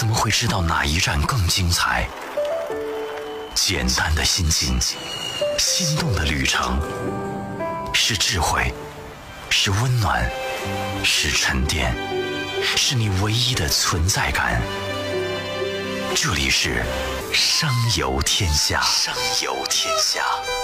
怎么会知道哪一站更精彩？简单的心情，心动的旅程，是智慧，是温暖，是沉淀，是你唯一的存在感。这里是商游天下。商游天下。